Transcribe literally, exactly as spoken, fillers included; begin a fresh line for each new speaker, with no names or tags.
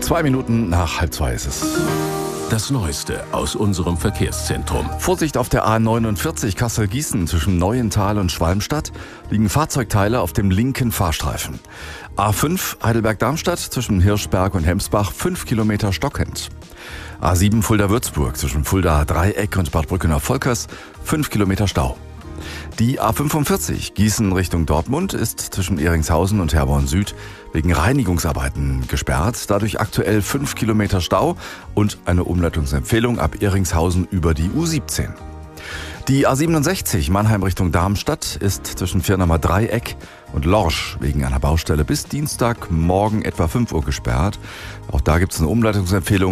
Zwei Minuten nach halb zwei ist es.
Das Neueste aus unserem Verkehrszentrum.
Vorsicht auf der A neunundvierzig Kassel-Gießen zwischen Neuental und Schwalmstadt liegen Fahrzeugteile auf dem linken Fahrstreifen. A fünf Heidelberg-Darmstadt zwischen Hirschberg und Hemsbach fünf Kilometer stockend. A sieben Fulda-Würzburg zwischen Fulda-Dreieck und Bad Brückener-Volkers fünf Kilometer Stau. Die A fünfundvierzig Gießen Richtung Dortmund ist zwischen Ehringshausen und Herborn Süd wegen Reinigungsarbeiten gesperrt. Dadurch aktuell fünf Kilometer Stau und eine Umleitungsempfehlung ab Ehringshausen über die U siebzehn. Die A siebenundsechzig Mannheim Richtung Darmstadt ist zwischen Firnamer Dreieck und Lorsch wegen einer Baustelle bis Dienstagmorgen etwa fünf Uhr gesperrt. Auch da gibt es eine Umleitungsempfehlung.